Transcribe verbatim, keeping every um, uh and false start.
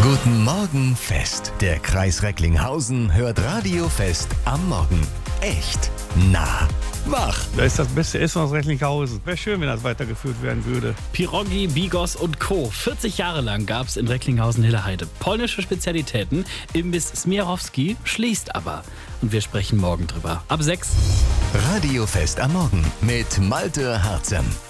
Guten Morgen Fest. Der Kreis Recklinghausen hört Radio Fest am Morgen. Echt nah, wach. Das ist das beste Essen aus Recklinghausen. Wäre schön, wenn das weitergeführt werden würde. Pierogi, Bigos und Co. vierzig Jahre lang gab es in Recklinghausen-Hilleheide polnische Spezialitäten. Imbiss Smirowski schließt aber. Und wir sprechen morgen drüber. Ab sechs. Radio Fest am Morgen mit Malte Harzem.